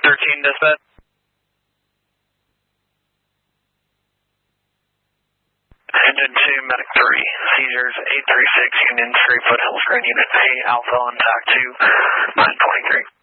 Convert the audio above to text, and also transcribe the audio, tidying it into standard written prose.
13 dispatch. Engine 2, Medic 3, seizures 836, Union 3, Foothills Grand Unit A, Alpha on TAC 2, 923.